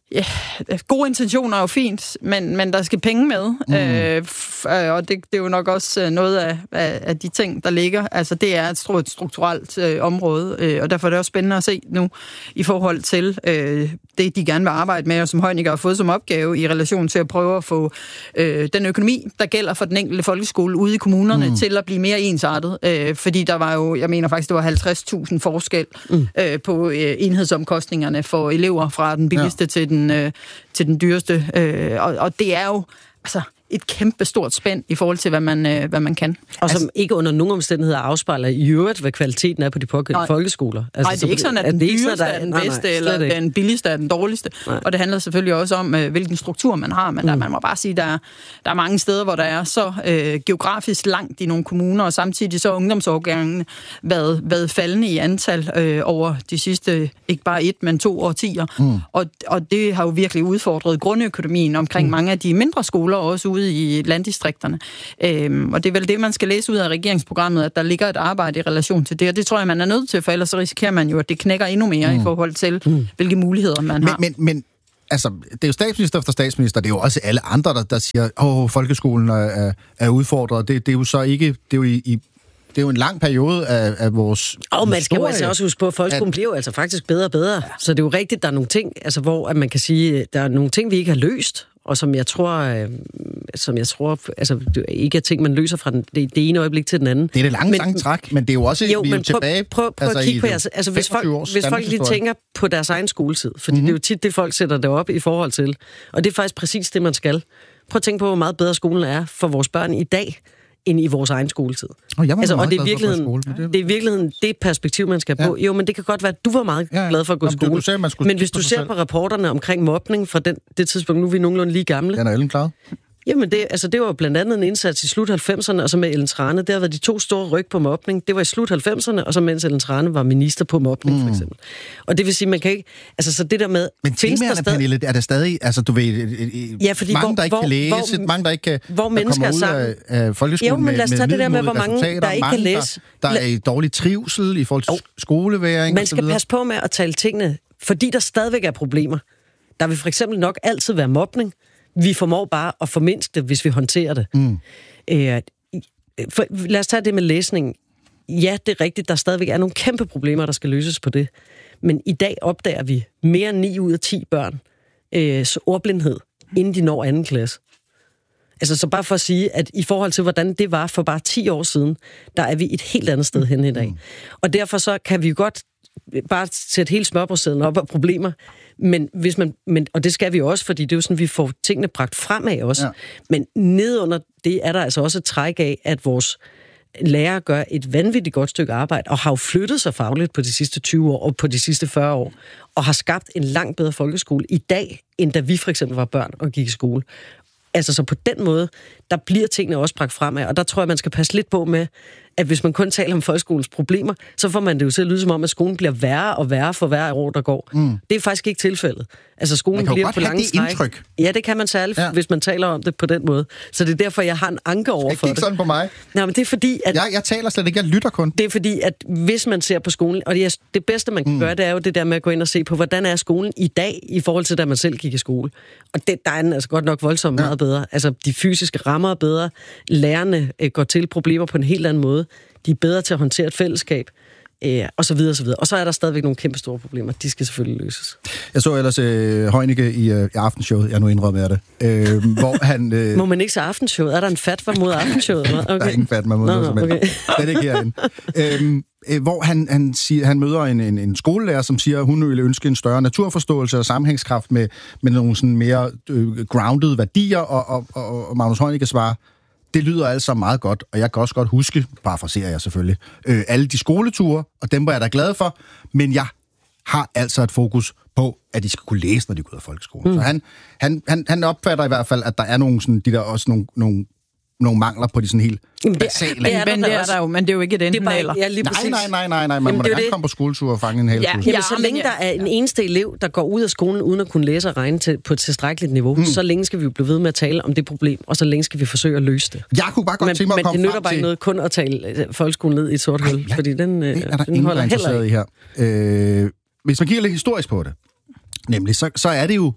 Ja, gode intentioner er jo fint, men, men der skal penge med, mm. øh, f- og det, det er jo nok også noget af, af, af de ting, der ligger. Altså, det er et strukturelt øh, område, øh, og derfor er det også spændende at se nu i forhold til øh, det, de gerne vil arbejde med, og som Heunicke har fået som opgave i relation til at prøve at få øh, den økonomi, der gælder for den enkelte folkeskole ude i kommunerne, mm. til at blive mere ensartet. Øh, fordi der var jo, jeg mener faktisk, det var halvtreds tusind forskel mm. øh, på øh, enhedsomkostningerne for elever fra den billigste ja. til den Øh, til den dyreste, øh, og, og det er jo altså et kæmpe stort spænd i forhold til, hvad man, øh, hvad man kan. Og som altså, ikke under nogen omstændigheder afspejler i øvrigt, hvad kvaliteten er på de pågældende folkeskoler. Altså, nej, det er ikke sådan, at den dyreste er den bedste, nej, nej, eller den billigste er den dårligste. Nej. Og det handler selvfølgelig også om, øh, hvilken struktur man har, men mm. der, man må bare sige, der er, der er mange steder, hvor der er så øh, geografisk langt i nogle kommuner, og samtidig så ungdomsårgangene været, været faldende i antal øh, over de sidste, ikke bare et, men to årtier. Mm. Og, og det har jo virkelig udfordret grundøkonomien omkring mm. mange af de mindre skoler, også ude i landdistrikterne. Øhm, og det er vel det, man skal læse ud af regeringsprogrammet, at der ligger et arbejde i relation til det, og det tror jeg, man er nødt til, for ellers så risikerer man jo, at det knækker endnu mere mm. i forhold til, mm. hvilke muligheder man men, har. Men, men altså, det er jo statsminister efter statsminister, det er jo også alle andre, der, der siger, åh, folkeskolen er, er, er udfordret. Det, det er jo så ikke, det er jo i, i det er jo en lang periode af, af vores Og man skal jo altså også huske på, at folkeskolen at... bliver jo altså faktisk bedre og bedre. Ja. Så det er jo rigtigt, der er nogle ting, altså, hvor at man kan sige, der er nogle ting, vi ikke har løst, og som jeg tror, øh, som jeg tror, altså ikke er ting, man løser fra den, det, det ene øjeblik til den anden. Det er det lange, men, lange træk, men det er jo også, jo, vi er jo prøv, tilbage... Prøv, prøv altså, at kigge på jeres, altså hvis folk, hvis folk lige tænker på deres egen skoletid, fordi mm-hmm. det er jo tit det, folk sætter det op i forhold til, og det er faktisk præcis det, man skal. Prøv at tænke på, hvor meget bedre skolen er for vores børn i dag, end i vores egen skoletid. Oh, altså, og det er, virkeligheden, skole, det... det er virkeligheden det perspektiv, man skal ja. på. Jo, men det kan godt være, at du var meget ja, ja. glad for at gå i skole. Du sagde, men hvis du ser selv. på rapporterne omkring mobning fra den, det tidspunkt, nu er vi nogenlunde lige gamle. Den er Ellen klaret. Jamen, det, altså, det var blandt andet en indsats i slut halvfemserne, og så med Ellen Trane. Det har været de to store ryg på mobning. Det var i slut halvfemserne, og så mens Ellen Trane var minister på mobning, mm. for eksempel. Og det vil sige, man kan ikke... Altså, så det der med... Men temaerne, stadig... Pernille, er der stadig... Altså, du ved... Ja, fordi mange, hvor, der ikke hvor, kan læse, hvor, mange, der ikke kan... Hvor mennesker er sammen. Af, af folkeskolen jo, men lad os tage det der med, hvor mange, der ikke mange, kan læse. Der, der er i dårlig trivsel i forhold til oh. skoleværing. Man skal passe på med at tale tingene, fordi der stadigvæk er problemer. Der vil for eksempel nok altid være mobning. Vi formår bare at formindske det, hvis vi håndterer det. Mm. Øh, for, lad os tage det med læsning. Ja, det er rigtigt, der stadigvæk er nogle kæmpe problemer, der skal løses på det. Men i dag opdager vi mere end ni ud af ti børn øh, ordblindhed, inden de når anden klasse. Altså, så bare for at sige, at i forhold til, hvordan det var for bare ti år siden, der er vi et helt andet sted hen i dag. Og derfor så kan vi jo godt bare sætte hele smørbrødssedlen op af problemer, men hvis man, men, og det skal vi også, fordi det er jo sådan, vi får tingene bragt fremad også. Ja. Men nedunder det er der altså også et træk af, at vores lærere gør et vanvittigt godt stykke arbejde, og har jo flyttet sig fagligt på de sidste tyve år, og på de sidste fyrre år, og har skabt en langt bedre folkeskole i dag, end da vi for eksempel var børn og gik i skole. Altså, så på den måde, der bliver tingene også bragt fremad, og der tror jeg, man skal passe lidt på med, at hvis man kun taler om folkeskolens problemer, så får man det jo til at lyde som om, at skolen bliver værre og værre for hver år, der går. Mm. Det er faktisk ikke tilfældet. Altså, skolen bliver på lange stræk. Indtryk. Ja, det kan man særligt, ja. hvis man taler om det på den måde. Så det er derfor, jeg har en anke over for det. Ikke sådan på mig. Nej, men det er fordi, at... Jeg, jeg taler slet ikke, jeg lytter kun. Det er fordi, at hvis man ser på skolen, og det, er, det bedste, man kan mm. gøre, det er jo det der med at gå ind og se på, hvordan er skolen i dag, i forhold til, da man selv gik i skole. Og det, der er den altså godt nok voldsomt ja. meget bedre. Altså, de fysiske rammer er bedre. Lærerne øh, går til problemer på en helt anden måde. De er bedre til at håndtere et fællesskab, øh, og så videre, og så videre. Og så er der stadigvæk nogle kæmpe store problemer. De skal selvfølgelig løses. Jeg så ellers øh, Heunicke i, øh, i aftenshowet. Jeg nu indrømmer det. Øh, hvor han... Øh... Må man ikke se aftenshowet? Er der en fatwa mod aftenshowet? Okay. Der er ingen fatwa mod noget som helst. Okay. Det er ikke herinde. øhm, øh, hvor han, han, siger, han møder en, en, en skolelærer, som siger, at hun ville ønske en større naturforståelse og sammenhængskraft med, med nogle sådan mere øh, grounded værdier, og, og, og, og Magnus Heunicke svarer, det lyder altså meget godt, og jeg kan også godt huske, parafraserer jeg selvfølgelig, øh, alle de skoleture, og dem var jeg da glad for, men jeg har altså et fokus på, at de skal kunne læse, når de går ud af folkeskolen. Mm. Så han, han, han, han opfatter i hvert fald, at der er nogle, sådan, de der også nogle, nogle, nogle mangler på de sådan helt basale. Det er, men, det er der jo, men det er jo ikke et enten eller. Ja, lige nej, nej, nej, nej, nej. Man Jamen, må da gerne det. komme på skoletur og fange en hel ja, tur. Jamen, så længe der er en eneste elev, der går ud af skolen uden at kunne læse og regne til, på et tilstrækkeligt niveau, mm. så længe skal vi jo blive ved med at tale om det problem, og så længe skal vi forsøge at løse det. Jeg kunne bare godt tænke mig at komme frem til... Men det nytter bare ikke noget kun at tale folkeskolen ned i et sort hul, fordi den, det er der den holder heller ikke. I her. Øh, hvis man kigger lidt historisk på det, nemlig, så, så er det jo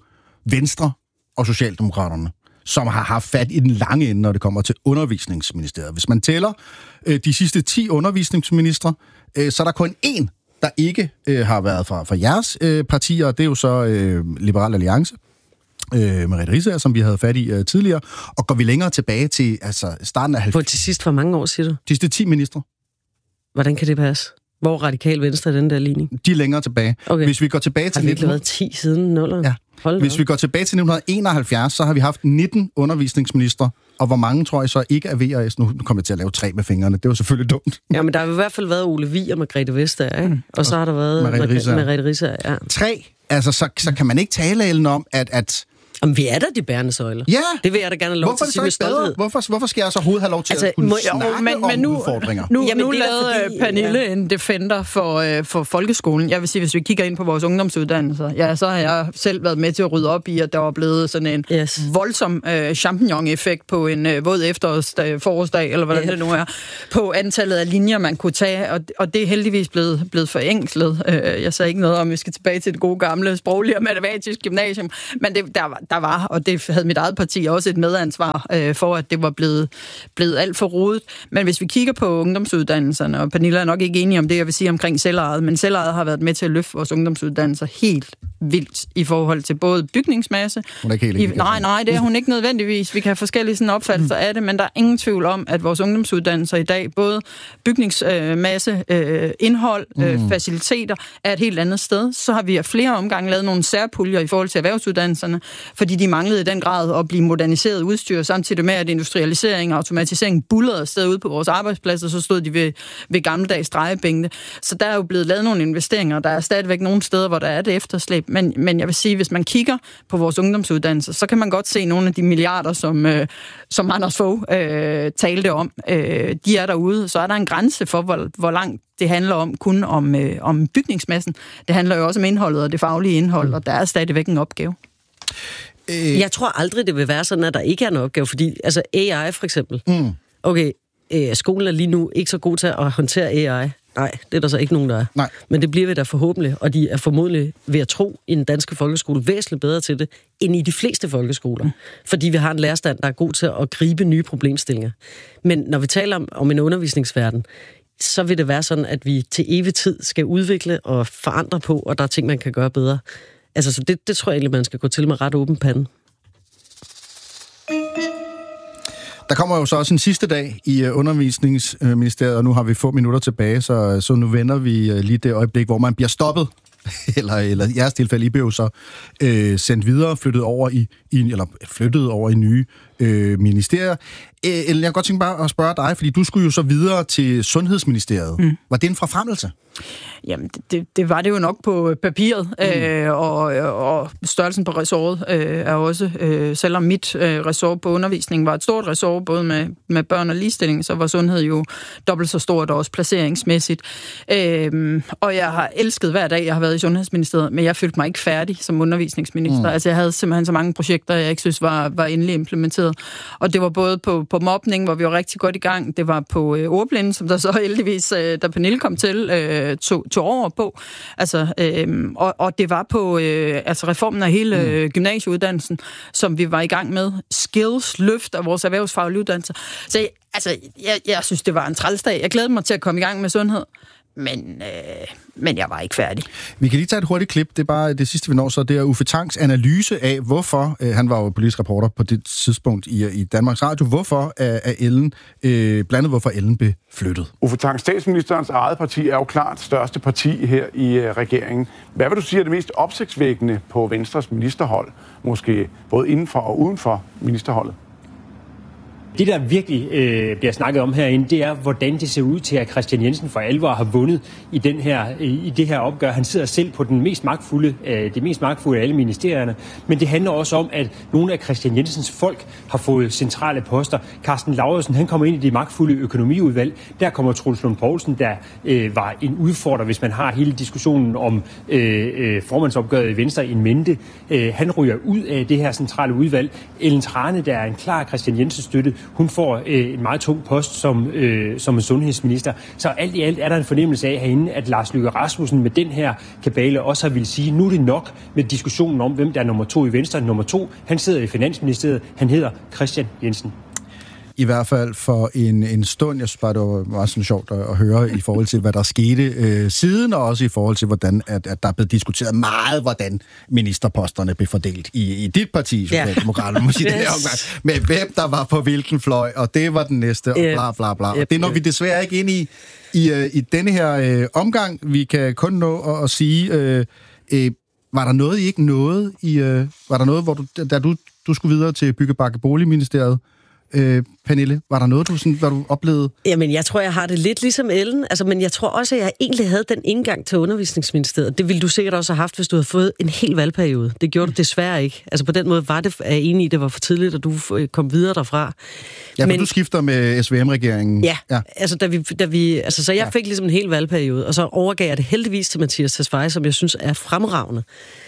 Venstre og Socialdemokraterne, som har haft fat i den lange ende, når det kommer til undervisningsministeriet. Hvis man tæller øh, de sidste ti undervisningsministre, øh, så er der kun én, der ikke øh, har været fra, fra jeres øh, partier, og det er jo så øh, Liberal Alliance, øh, Merete Riisager, som vi havde fat i øh, tidligere. Og går vi længere tilbage til altså, starten af halvfemserne... På til sidst for mange år, siger du? De sidste ti ministre. Hvordan kan det passe? Hvor er Radikal Venstre i den der ligning? De er længere tilbage. Okay. Hvis vi går tilbage til... Har det ikke været ti siden nullerne? Ja. Hvis vi går tilbage til nitten enoghalvfjerds, så har vi haft nitten undervisningsministre, og hvor mange tror jeg så ikke er V og S? Nu kommer jeg til at lave tre med fingrene. Det var selvfølgelig dumt. Ja, men der har i hvert fald været Ole Vig og Margrethe Vestager, ikke? Og så har der været Merete Riisager, ja. Tre. Altså, så, så kan man ikke tale Ellen om, at... at Jamen, vi er da de bærende søjler. Ja. Det vil jeg da gerne have lov til at sige med stolthed. Hvorfor, hvorfor skal jeg så overhovedet have lov til altså, at kunne må, snakke jo, men, men nu, om udfordringer? Nu, Jamen, nu lavede fordi, Pernille ja. en defender for, øh, for folkeskolen. Jeg vil sige, hvis vi kigger ind på vores ungdomsuddannelser, ja, så har jeg selv været med til at rydde op i, at der var blevet sådan en yes. voldsom øh, champignon-effekt på en øh, våd efterårsdag, forårsdag, eller hvordan yeah. det nu er, på antallet af linjer, man kunne tage, og, og det er heldigvis blevet, blevet forenklet. Øh, jeg sagde ikke noget om, vi skal tilbage til det gode gamle sproglige og matematisk gymnasium, men det, der, der var, og det havde mit eget parti også et medansvar øh, for, at det var blevet, blevet alt for rodet. Men hvis vi kigger på ungdomsuddannelserne, og Pernille er nok ikke enig om det, jeg vil sige omkring selvejet, men selvejet har været med til at løfte vores ungdomsuddannelser helt vildt i forhold til både bygningsmasse... Hun er ikke helt enig. Nej, nej, det er hun ikke nødvendigvis. Vi kan have forskellige sådan opfattelser af det, men der er ingen tvivl om, at vores ungdomsuddannelser i dag, både bygningsmasse, øh, indhold, øh, mm. faciliteter, er et helt andet sted. Så har vi af flere omgange lavet nogle særpuljer i forhold til erhvervsuddannelserne, fordi de manglede i den grad at blive moderniseret udstyr, samtidig med, at industrialisering og automatisering bullerede afsted ude på vores arbejdspladser, så stod de ved, ved gammeldags drejebænke. Så der er jo blevet lavet nogle investeringer, og der er stadigvæk nogle steder, hvor der er det efterslæb. Men, men jeg vil sige, hvis man kigger på vores ungdomsuddannelser, så kan man godt se nogle af de milliarder, som, øh, som Anders Fogh øh, talte om. Øh, de er derude. Så er der en grænse for, hvor, hvor langt det handler om kun om, øh, om bygningsmassen. Det handler jo også om indholdet og det faglige indhold, og der er stadigvæk en opgave. Jeg tror aldrig, det vil være sådan, at der ikke er en opgave, fordi altså A I for eksempel. Mm. Okay, øh, skolen er lige nu ikke så god til at håndtere A I. Nej, det er der så ikke nogen, der er. Nej. Men det bliver vi da forhåbentlig, og de er formodentlig ved at tro i den danske folkeskole væsentligt bedre til det, end i de fleste folkeskoler. Mm. Fordi vi har en lærerstand, der er god til at gribe nye problemstillinger. Men når vi taler om, om en undervisningsverden, så vil det være sådan, at vi til evig tid skal udvikle og forandre på, og der er ting, man kan gøre bedre. Altså, så det, det tror jeg egentlig, man skal gå til med ret åben pande. Der kommer jo så også en sidste dag i undervisningsministeriet, og nu har vi få minutter tilbage, så, så nu vender vi lige det øjeblik, hvor man bliver stoppet. eller, eller i jeres tilfælde, I blev så øh, sendt videre, flyttet over i, i eller flyttet over i nye øh, ministerier. Ellen, jeg kan godt tænke bare at spørge dig, fordi du skulle jo så videre til Sundhedsministeriet. Mm. Var det en forfremmelse? Jamen, det, det var det jo nok på papiret, mm. øh, og, og størrelsen på ressortet øh, er også, øh, selvom mit øh, ressort på undervisning var et stort ressort, både med, med børn og ligestilling, så var sundhed jo dobbelt så stort, og også placeringsmæssigt. Øh, og jeg har elsket hver dag, jeg har været i Sundhedsministeriet, men jeg følte mig ikke færdig som undervisningsminister. Mm. Altså, jeg havde simpelthen så mange projekter, jeg ikke synes var, var endelig implementeret. Og det var både på, på mobning, hvor vi var rigtig godt i gang, det var på øh, ordblinde, som der så heldigvis, øh, da Pernille kom til, øh, tog, tog over på. Altså, øh, og, og det var på øh, altså reformen af hele øh, gymnasieuddannelsen, som vi var i gang med. Skills, løft af vores erhvervsfaglige uddannelser. Så altså, jeg, jeg synes, det var en trælsdag. Jeg glædede mig til at komme i gang med sundhed. Men, øh, men jeg var ikke færdig. Vi kan lige tage et hurtigt klip. Det er bare det sidste, vi når, så det er Uffe Tangs analyse af, hvorfor, øh, han var jo politisk reporter på det tidspunkt i, i Danmarks Radio, hvorfor er, er Ellen, øh, blandt andet hvorfor Ellen blev flyttet. Uffe Tang, statsministerens eget parti er jo klart største parti her i øh, regeringen. Hvad vil du sige er det mest opsigtsvækkende på Venstres ministerhold? Måske både indenfor og uden for ministerholdet? Det, der virkelig øh, bliver snakket om herinde, det er, hvordan det ser ud til, at Kristian Jensen for alvor har vundet i, den her, i det her opgør. Han sidder selv på den mest magtfulde, øh, det mest magtfulde af alle ministerierne, men det handler også om, at nogle af Kristian Jensens folk har fået centrale poster. Carsten Laursen, han kommer ind i det magtfulde økonomiudvalg. Der kommer Troels Lund Poulsen, der øh, var en udfordrer, hvis man har hele diskussionen om øh, øh, formandsopgøret i Venstre in mente. Øh, han ryger ud af det her centrale udvalg. Ellen Trane, der er en klar Kristian Jensen støtte, Hun får øh, en meget tung post som, øh, som en sundhedsminister. Så alt i alt er der en fornemmelse af herinde, at Lars Løkke Rasmussen med den her kabale også har vil sige, nu er det nok med diskussionen om, hvem der er nummer to i Venstre. Nummer to, han sidder i Finansministeriet. Han hedder Kristian Jensen. I hvert fald for en, en stund. Jeg synes bare, det var meget sådan sjovt at, at høre i forhold til, hvad der skete øh, siden, og også i forhold til, hvordan at, at der er blevet diskuteret meget, hvordan ministerposterne blev fordelt i, i dit parti, Socialdemokraterne, yes. yes. med hvem der var på hvilken fløj, og det var den næste, og bla bla bla. Og det når vi desværre ikke ind i, i, øh, i denne her øh, omgang. Vi kan kun nå at, at sige, øh, øh, var der noget, I ikke nåede? I, øh, var der noget, hvor du, da du, du skulle videre til Byggebakke Boligministeriet, Øh, Pernille, var der noget, du, sådan, hvad du oplevede? Jamen, jeg tror, jeg har det lidt ligesom Ellen. Altså, men jeg tror også, at jeg egentlig havde den indgang til Undervisningsministeriet. Det ville du sikkert også have haft, hvis du havde fået en hel valgperiode. Det gjorde du desværre ikke. Altså, på den måde var det, er jeg enig i, det var for tidligt, at du kom videre derfra. Ja, for men, du skifter med S V M-regeringen. Ja, ja. Altså, da vi, da vi, altså, så jeg fik ligesom en hel valgperiode, og så overgav jeg det heldigvis til Mathias Tesfaye, som jeg synes er fremragende.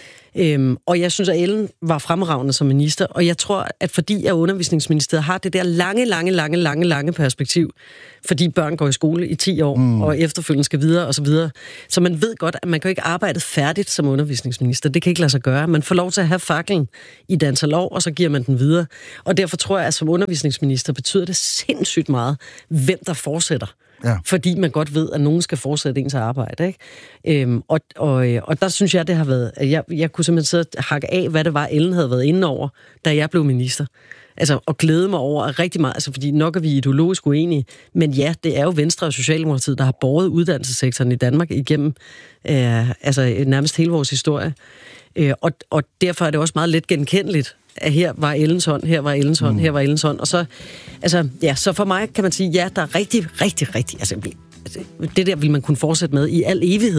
Øhm, og jeg synes, at Ellen var fremragende som minister, og jeg tror, at fordi at Undervisningsministeriet har det der lange, lange, lange, lange, lange perspektiv, fordi børn går i skole i ti år, mm. og efterfølgende skal videre og så videre, så man ved godt, at man kan ikke arbejde færdigt som undervisningsminister. Det kan ikke lade sig gøre. Man får lov til at have faklen i dans og lov, og så giver man den videre. Og derfor tror jeg, at som undervisningsminister betyder det sindssygt meget, hvem der fortsætter. Ja. Fordi man godt ved, at nogen skal fortsætte ens arbejde. Ikke? Øhm, og, og, og der synes jeg, det har været... Jeg, jeg kunne simpelthen sidde og hakke af, hvad det var, Ellen havde været inde over, da jeg blev minister. Altså, og glæde mig over rigtig meget, altså, fordi nok er vi ideologisk uenige, men ja, det er jo Venstre og Socialdemokratiet, der har båret uddannelsessektoren i Danmark igennem øh, altså, nærmest hele vores historie. Øh, og, og derfor er det også meget let genkendeligt, at her var Ellens hånd, her var Ellens hånd, mm. her var Ellens hånd. Og så, altså, ja, så for mig kan man sige, ja, der er rigtig, rigtig, rigtig... Altså, det der vil man kunne fortsætte med i al evighed.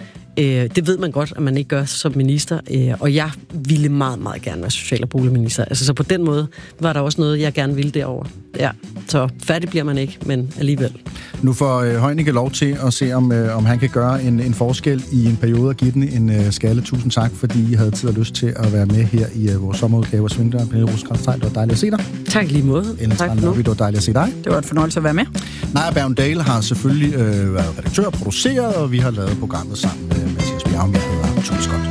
Øh, det ved man godt, at man ikke gør som minister. Øh, og jeg ville meget, meget gerne være social- og boligminister. Altså, så på den måde var der også noget, jeg gerne ville derover. Ja, så færdig bliver man ikke, men alligevel. Nu får øh, Heunicke lov til at se, om, øh, om han kan gøre en, en forskel i en periode og give den en øh, skalle. Tusind tak, fordi I havde tid og lyst til at være med her i øh, vores sommerudgave af Svingdøren. Pernille Rosenkrantz-Theil, det var dejligt at se dig. Tak lige måde. Ellen Trane, det var dejligt at se dig. Det var en fornøjelse at være med. Naja Bergendal har selvfølgelig øh, været redaktør og produceret, og vi har lavet programmet sammen med Mathias Bjergmand og Tutte Scott.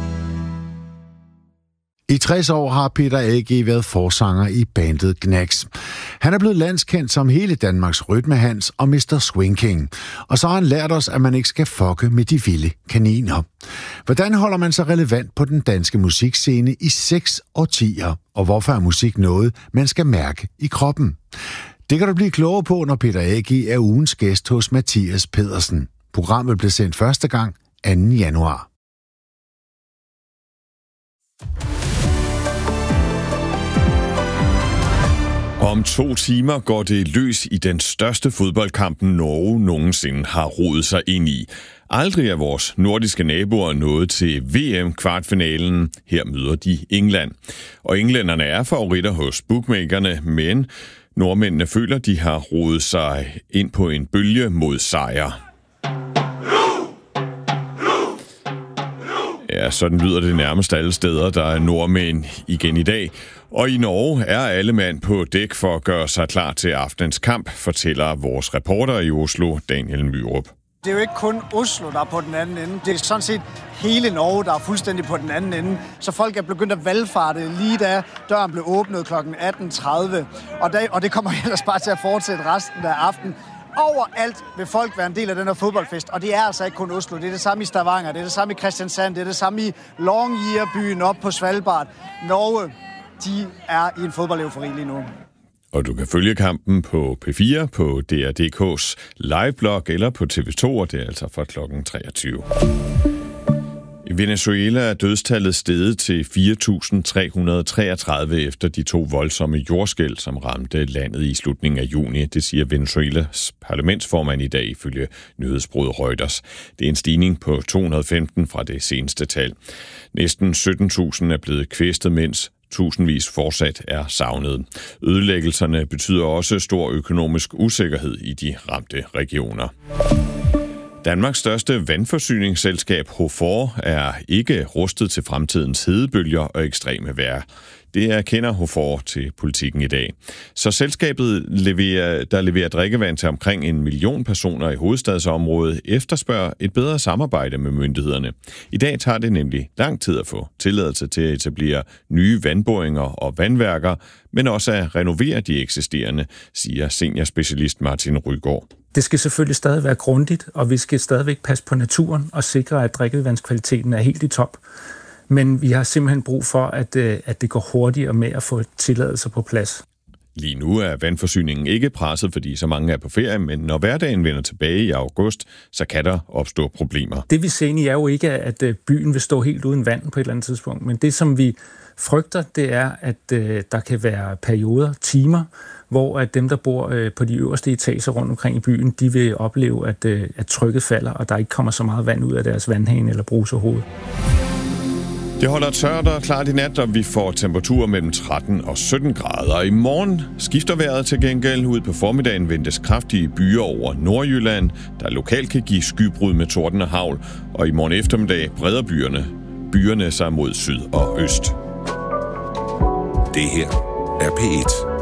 I tres år har Peter A G været forsanger i bandet Gnags. Han er blevet landskendt som hele Danmarks Rytmehans og mister Swing King. Og så har han lært os, at man ikke skal fucke med de vilde kaniner. Hvordan holder man sig relevant på den danske musikscene i seks årtier? Og hvorfor er musik noget, man skal mærke i kroppen? Det kan du blive klogere på, når Peter A G er ugens gæst hos Mathias Pedersen. Programmet blev sendt første gang anden januar. Om to timer går det løs i den største fodboldkampen Norge nogensinde har rodet sig ind i. Aldrig er vores nordiske naboer nået til V M-kvartfinalen. Her møder de England. Og englænderne er favoritter hos bookmakerne, men nordmændene føler, de har rodet sig ind på en bølge mod sejr. Ja, sådan lyder det nærmest alle steder, der er nordmænd igen i dag. Og i Norge er alle mand på dæk for at gøre sig klar til aftenens kamp, fortæller vores reporter i Oslo, Daniel Myrup. Det er jo ikke kun Oslo, der er på den anden ende. Det er sådan set hele Norge, der er fuldstændig på den anden ende. Så folk er begyndt at valgfarte lige da døren blev åbnet klokken atten tredive. Og, og det kommer ellers bare til at fortsætte resten af aftenen. Overalt vil folk være en del af den her fodboldfest, og det er altså ikke kun Oslo. Det er det samme i Stavanger, det er det samme i Kristiansand, det er det samme i Longyearbyen op på Svalbard. Norge, de er i en fodboldeufori lige nu. Og du kan følge kampen på P fire, på D R punktum D K's liveblog eller på T V to, og det er altså fra klokken treogtyve. I Venezuela er dødstallet steget til fire tusind tre hundrede og treogtredive efter de to voldsomme jordskælv, som ramte landet i slutningen af juni. Det siger Venezuelas parlamentsformand i dag ifølge nyhedsbureauet Reuters. Det er en stigning på to hundrede og femten fra det seneste tal. Næsten sytten tusind er blevet kvæstet, mens tusindvis fortsat er savnet. Ødelæggelserne betyder også stor økonomisk usikkerhed i de ramte regioner. Danmarks største vandforsyningsselskab Hofor er ikke rustet til fremtidens hedebølger og ekstreme vejr. Det erkender Hofor til Politikken i dag. Så selskabet, leverer, der leverer drikkevand til omkring en million personer i hovedstadsområdet, efterspørger et bedre samarbejde med myndighederne. I dag tager det nemlig lang tid at få tilladelse til at etablere nye vandboringer og vandværker, men også at renovere de eksisterende, siger seniorspecialist Martin Rygaard. Det skal selvfølgelig stadig være grundigt, og vi skal stadigvæk passe på naturen og sikre, at drikkevandskvaliteten er helt i top. Men vi har simpelthen brug for, at, at det går hurtigere med at få tilladelser på plads. Lige nu er vandforsyningen ikke presset, fordi så mange er på ferie, men når hverdagen vender tilbage i august, så kan der opstå problemer. Det vi ser egentlig er jo ikke, at byen vil stå helt uden vand på et eller andet tidspunkt, men det som vi frygter, det er, at der kan være perioder, timer, hvor at dem, der bor på de øverste etager rundt omkring i byen, de vil opleve, at, at trykket falder, og der ikke kommer så meget vand ud af deres vandhane eller bruserhoved. Det holder tørt og klart i nat, og vi får temperaturer mellem tretten og sytten grader. I morgen skifter vejret til gengæld. Ud på formiddagen ventes kraftige byer over Nordjylland, der lokalt kan give skybrud med torden og hagl. Og i morgen eftermiddag breder byerne, byerne sig mod syd og øst. Det her er P et.